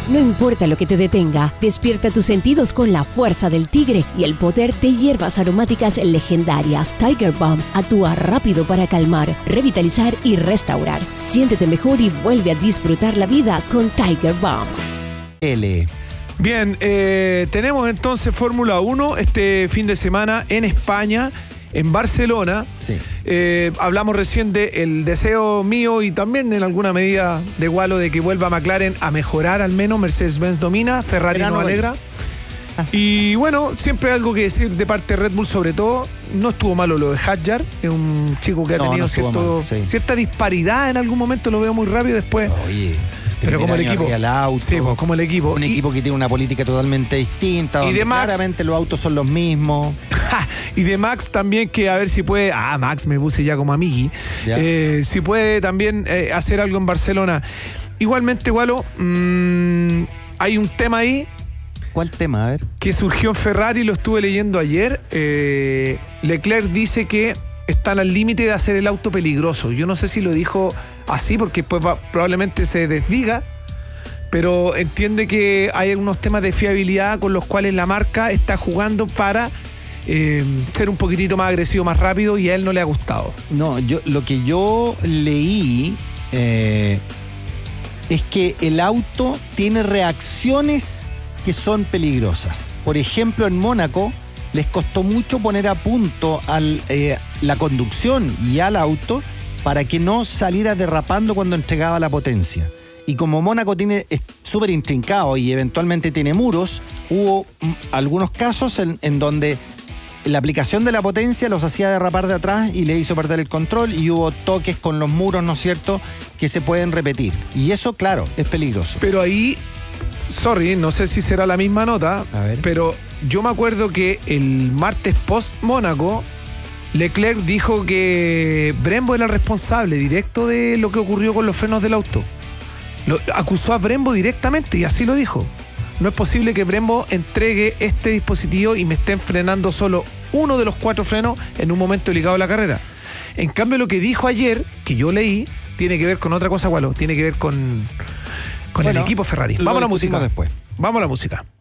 No importa lo que te detenga, despierta tus sentidos con la fuerza del tigre y el poder de hierbas aromáticas legendarias. Tiger Balm actúa rápido para calmar, revitalizar y restaurar. Siéntete mejor y vuelve a disfrutar la vida con Tiger Balm. Bien, tenemos entonces Fórmula 1 este fin de semana en España, en Barcelona. Sí. Hablamos recién del deseo mío y también en alguna medida de Walo de que vuelva McLaren a mejorar al menos. Mercedes-Benz domina, Ferrari no alegra. Y bueno, siempre hay algo que decir de parte de Red Bull, sobre todo. No estuvo malo lo de Hadjar, es un chico que ha tenido cierta disparidad en algún momento, lo veo muy rápido después. Oye, pero como el equipo. Auto, sí, como el equipo. Un equipo que tiene una política totalmente distinta, donde claramente los autos son los mismos. Y de Max también, que a ver si puede. Max, me puse ya como amigui. Si puede también hacer algo en Barcelona. Igualmente, Walo, hay un tema ahí. ¿Cuál tema? A ver. Que surgió en Ferrari, lo estuve leyendo ayer. Leclerc dice que están al límite de hacer el auto peligroso. Yo no sé si lo dijo así, porque después probablemente se desdiga, pero entiende que hay algunos temas de fiabilidad con los cuales la marca está jugando para ser un poquitito más agresivo, más rápido, y a él no le ha gustado. No, lo que yo leí es que el auto tiene reacciones que son peligrosas. Por ejemplo, en Mónaco les costó mucho poner a punto la conducción y al auto para que no saliera derrapando cuando entregaba la potencia. Y como Mónaco es súper intrincado y eventualmente tiene muros, hubo algunos casos en donde la aplicación de la potencia los hacía derrapar de atrás y le hizo perder el control, y hubo toques con los muros, ¿no es cierto?, que se pueden repetir. Y eso, claro, es peligroso. Pero ahí, no sé si será la misma nota, pero yo me acuerdo que el martes post Mónaco, Leclerc dijo que Brembo era el responsable directo de lo que ocurrió con los frenos del auto. Acusó a Brembo directamente y así lo dijo. No es posible que Brembo entregue este dispositivo y me estén frenando solo uno de los 4 frenos en un momento delicado de la carrera. En cambio, lo que dijo ayer, que yo leí, tiene que ver con otra cosa, Walo. Tiene que ver con el equipo Ferrari. Vamos a la música. Después. Vamos a la música.